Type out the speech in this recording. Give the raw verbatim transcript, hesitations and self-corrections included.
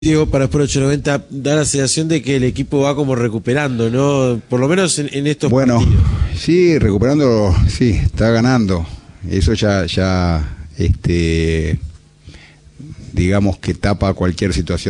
Diego, para Sport ochocientos noventa da la sensación de que el equipo va como recuperando, ¿no? Por lo menos en, en estos bueno, partidos. sí, recuperando, sí, está ganando. Eso ya, ya, este, digamos que tapa cualquier situación